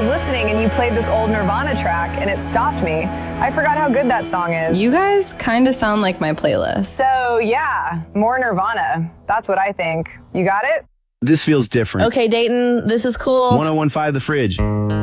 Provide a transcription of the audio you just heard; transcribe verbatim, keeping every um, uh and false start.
was listening and you played this old Nirvana track and it stopped me. I forgot how good that song is. You guys kind of sound like my playlist. So yeah, more Nirvana. That's what I think. You got it? This feels different. Okay, Dayton, this is cool. one oh one point five The Fridge.